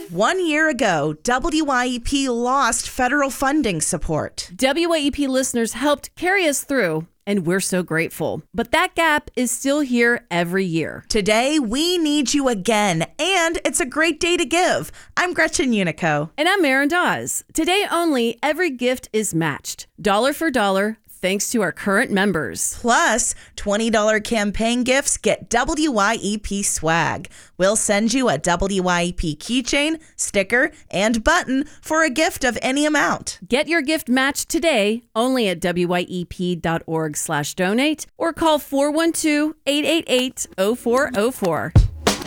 1 year ago, WYEP lost federal funding support. WYEP listeners helped carry us through, and we're so grateful. But that gap is still here every year. Today, we need you again, and it's a great day to give. I'm Gretchen Unico. And I'm Erin Dawes. Today only, every gift is matched, dollar for dollar, thanks to our current members. Plus, $20 campaign gifts get WYEP swag. We'll send you a WYEP keychain, sticker, and button for a gift of any amount. Get your gift matched today only at wyep.org/donate or call 412-888-0404.